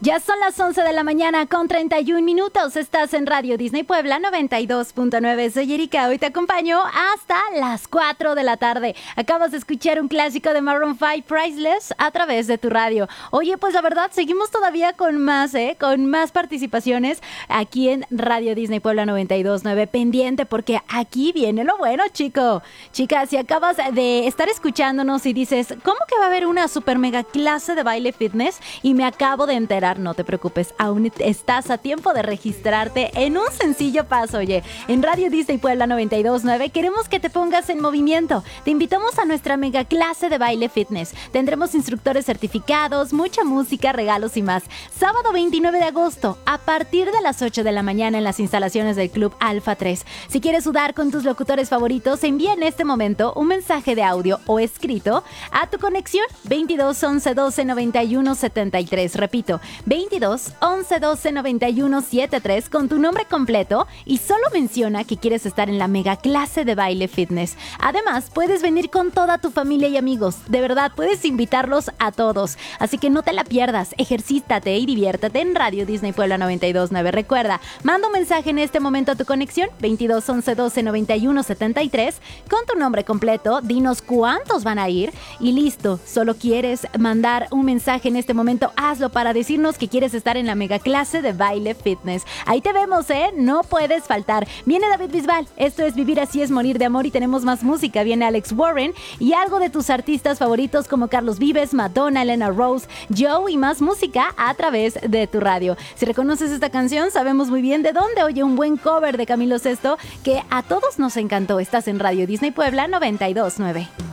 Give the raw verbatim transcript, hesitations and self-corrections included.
Ya son las once de la mañana con treinta y un minutos. Estás en Radio Disney Puebla noventa y dos punto nueve. Soy Erika. Hoy te acompaño hasta las cuatro de la tarde. Acabas de escuchar un clásico de Maroon cinco, Priceless, a través de tu radio. Oye, pues la verdad, seguimos todavía con más, ¿eh? Con más participaciones aquí en Radio Disney Puebla noventa y dos punto nueve. Pendiente, porque aquí viene lo bueno, chico. Chicas, si acabas de estar escuchándonos y dices, ¿cómo que va a haber una super mega clase de baile fitness? Y me acabo de enterar. No te preocupes, aún estás a tiempo de registrarte en un sencillo paso. Oye, en Radio Disney Puebla noventa y dos punto nueve queremos que te pongas en movimiento. Te invitamos a nuestra mega clase de baile fitness. Tendremos instructores certificados, mucha música, regalos y más. Sábado veintinueve de agosto, a partir de las ocho de la mañana en las instalaciones del Club Alfa tres. Si quieres sudar con tus locutores favoritos, envía en este momento un mensaje de audio o escrito a tu conexión veintidós once doce noventa y uno setenta y tres. Repito, veintidós once doce noventa y uno setenta y tres con tu nombre completo y solo menciona que quieres estar en la mega clase de baile fitness. Además, puedes venir con toda tu familia y amigos. De verdad, puedes invitarlos a todos. Así que no te la pierdas. Ejercítate y diviértete en Radio Disney Puebla noventa y dos punto nueve. Recuerda, manda un mensaje en este momento a tu conexión veintidós once doce noventa y uno setenta y tres con tu nombre completo. Dinos cuántos van a ir y listo. Solo quieres mandar un mensaje en este momento, hazlo para decirnos que quieres estar en la mega clase de baile fitness. Ahí te vemos, ¿eh? No puedes faltar. Viene David Bisbal. Esto es Vivir Así Es Morir de Amor y tenemos más música. Viene Alex Warren y algo de tus artistas favoritos como Carlos Vives, Madonna, Elena Rose, Joe y más música a través de tu radio. Si reconoces esta canción, sabemos muy bien de dónde. Oye, un buen cover de Camilo Sesto que a todos nos encantó. Estás en Radio Disney Puebla noventa y dos punto nueve.